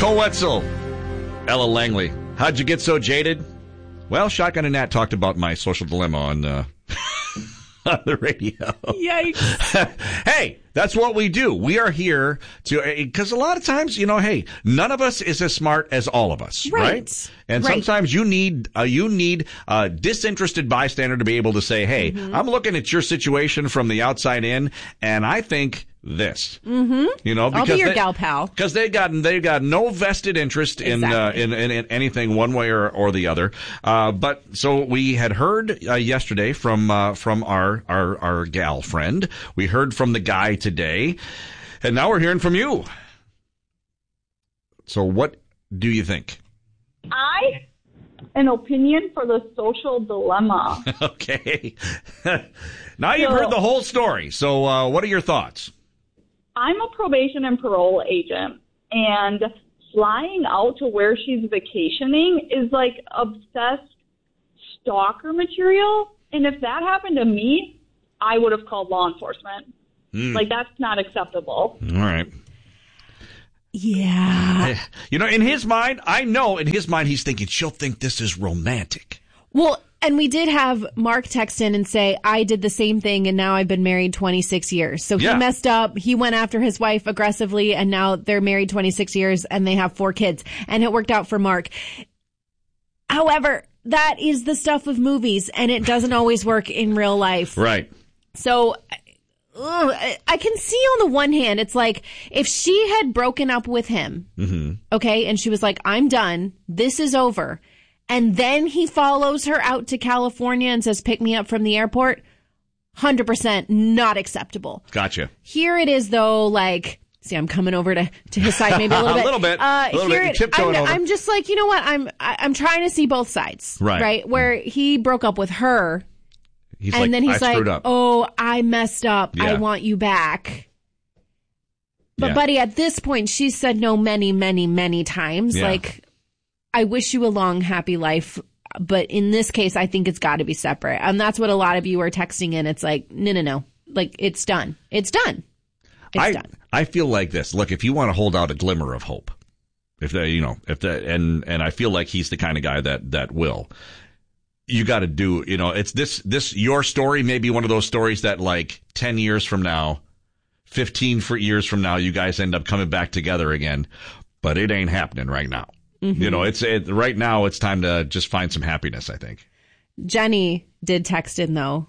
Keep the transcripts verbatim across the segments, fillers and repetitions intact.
Cole Wetzel, Ella Langley. How'd you get so jaded? Well, Shotgun and Nat talked about my social dilemma on, uh, on the radio. Yikes. Hey, that's what we do. We are here to, because a lot of times, you know, hey, none of us is as smart as all of us, right? right? And right. sometimes you need, uh, you need a disinterested bystander to be able to say, hey, mm-hmm. I'm looking at your situation from the outside in, and I think this. Mm-hmm. You know, because I'll be your they, gal pal. Because they got they got no vested interest in, exactly. uh, in, in in anything one way or, or the other. Uh, but so we had heard uh, yesterday from uh, from our, our our gal friend. We heard from the guy today, and now we're hearing from you. So what do you think? I an opinion for the social dilemma. Okay. Now you've so, heard the whole story. So uh, what are your thoughts? I'm a probation and parole agent, and flying out to where she's vacationing is like obsessed stalker material. And if that happened to me, I would have called law enforcement. Mm. Like, that's not acceptable. All right. Yeah. You know, in his mind, I know in his mind he's thinking, she'll think this is romantic. Well, and we did have Mark text in and say, I did the same thing, and now I've been married twenty-six years. So he yeah. messed up. He went after his wife aggressively, and now they're married twenty-six years, and they have four kids. And it worked out for Mark. However, that is the stuff of movies, and it doesn't always work in real life. Right. So ugh, I can see on the one hand, it's like if she had broken up with him, mm-hmm. okay, and she was like, I'm done, this is over, and then he follows her out to California and says, pick me up from the airport, one hundred percent not acceptable. Gotcha. Here it is, though, like, see, I'm coming over to, to his side maybe a little bit. a little bit. Uh, a little here bit. It, tiptoeing I'm, over. I'm just like, you know what, I'm I, I'm trying to see both sides. Right. Right? Where he broke up with her, he's and like, then he's I like, screwed up. oh, I messed up. Yeah. I want you back. But, yeah. buddy, at this point, she said no many, many, many times. Yeah. Like, I wish you a long, happy life. But in this case, I think it's got to be separate. And that's what a lot of you are texting in. It's like, no, no, no. Like, it's done. It's done. It's I, done. I feel like this. Look, if you want to hold out a glimmer of hope, if the, you know, if the, and, and I feel like he's the kind of guy that, that will, you got to do, you know, it's this, this, your story may be one of those stories that like ten years from now, fifteen for years from now, you guys end up coming back together again, but it ain't happening right now. Mm-hmm. You know, it's it, right now it's time to just find some happiness, I think. Jenny did text in, though.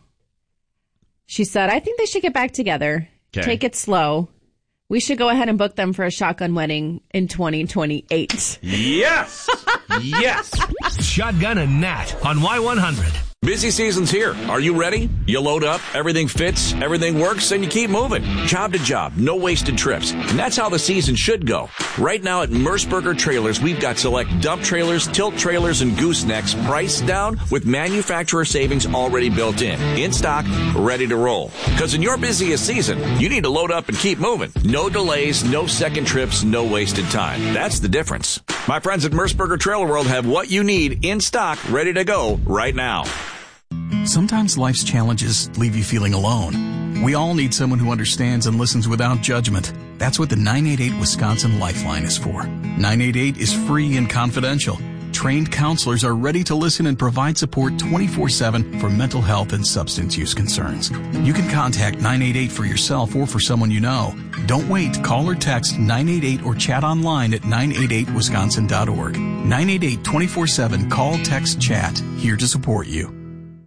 She said, I think they should get back together. Okay. Take it slow. We should go ahead and book them for a shotgun wedding in twenty twenty-eight. Yes! Yes! Shotgun and Nat on Y one hundred. Busy season's here. Are you ready? You load up, everything fits, everything works, and you keep moving. Job to job, no wasted trips. And that's how the season should go. Right now at Merceburger Trailers, we've got select dump trailers, tilt trailers, and goosenecks priced down with manufacturer savings already built in. In stock, ready to roll. Because in your busiest season, you need to load up and keep moving. No delays, no second trips, no wasted time. That's the difference. My friends at Merceburger Trailer World have what you need in stock, ready to go right now. Sometimes life's challenges leave you feeling alone. We all need someone who understands and listens without judgment. That's what the nine eight eight Wisconsin Lifeline is for. nine eight eight is free and confidential. Trained counselors are ready to listen and provide support twenty-four seven for mental health and substance use concerns. You can contact nine eight eight for yourself or for someone you know. Don't wait. Call or text nine eight eight or chat online at nine eight eight wisconsin dot org. nine eight eight twenty-four seven. Call, text, chat. Here to support you.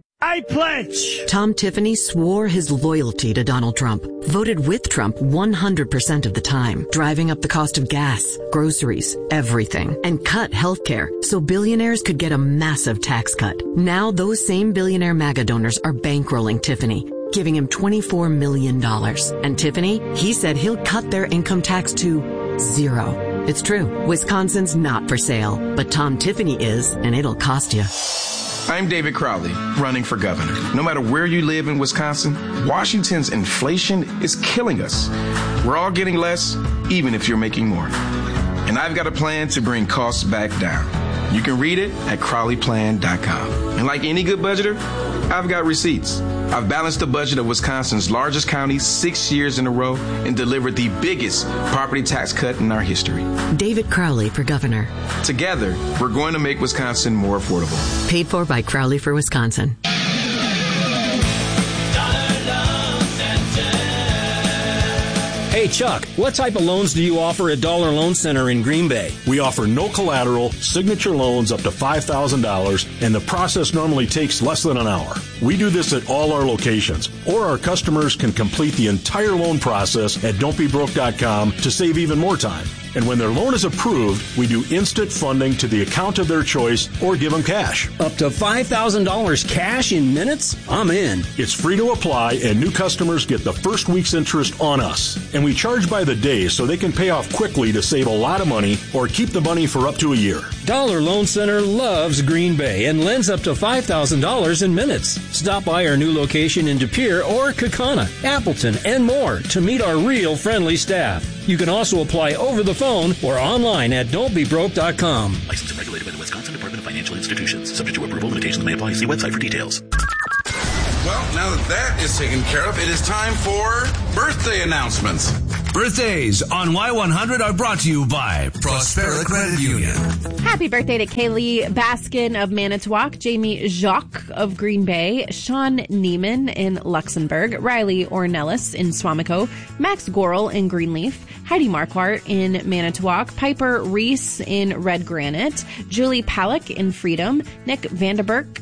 I pledge. Tom Tiffany swore his loyalty to Donald Trump, voted with Trump one hundred percent of the time, driving up the cost of gas, groceries, everything, and cut health care so billionaires could get a massive tax cut. Now those same billionaire MAGA donors are bankrolling Tiffany, giving him twenty-four million dollars. And Tiffany, he said he'll cut their income tax to zero. It's true. Wisconsin's not for sale, but Tom Tiffany is, and it'll cost you. I'm David Crowley, running for governor. No matter where you live in Wisconsin, Washington's inflation is killing us. We're all getting less, even if you're making more. And I've got a plan to bring costs back down. You can read it at crowley plan dot com. And like any good budgeter, I've got receipts. I've balanced the budget of Wisconsin's largest county six years in a row and delivered the biggest property tax cut in our history. David Crowley for governor. Together, we're going to make Wisconsin more affordable. Paid for by Crowley for Wisconsin. Hey, Chuck, what type of loans do you offer at Dollar Loan Center in Green Bay? We offer no collateral, signature loans up to five thousand dollars, and the process normally takes less than an hour. We do this at all our locations, or our customers can complete the entire loan process at don't be broke dot com to save even more time. And when their loan is approved, we do instant funding to the account of their choice or give them cash. Up to five thousand dollars cash in minutes? I'm in. It's free to apply, and new customers get the first week's interest on us. And we charge by the day so they can pay off quickly to save a lot of money or keep the money for up to a year. Dollar Loan Center loves Green Bay and lends up to five thousand dollars in minutes. Stop by our new location in De Pere or Kaukauna, Appleton, and more to meet our real friendly staff. You can also apply over the phone or online at don't be broke dot com. Licensed and regulated by the Wisconsin Department of Financial Institutions. Subject to approval, limitations may apply. See website for details. Well, now that that is taken care of, it is time for birthday announcements. Birthdays on Y one hundred are brought to you by Prospera Credit Union. Happy birthday to Kaylee Baskin of Manitowoc, Jamie Jacques of Green Bay, Sean Neiman in Luxembourg, Riley Ornelis in Swamico, Max Gorel in Greenleaf, Heidi Marquardt in Manitowoc, Piper Reese in Red Granite, Julie Palak in Freedom, Nick Vanderberg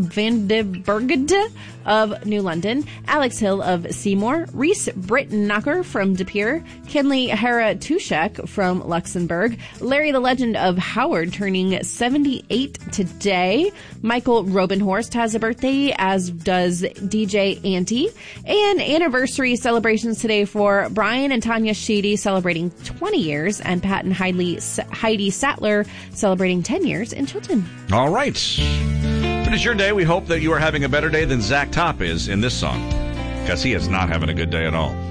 Vandenbergde of New London, Alex Hill of Seymour, Reese Brittenacker from De Pere, Kenley Hera Tushek from Luxembourg, Larry the Legend of Howard turning seventy-eight today, Michael Robenhorst has a birthday, as does D J Auntie, and anniversary celebrations today for Brian and Tanya Sheedy celebrating twenty years, and Pat and Heidi, Heidi Sattler celebrating ten years in Chilton. All right. If it is your day, we hope that you are having a better day than Zach Top is in this song, because he is not having a good day at all.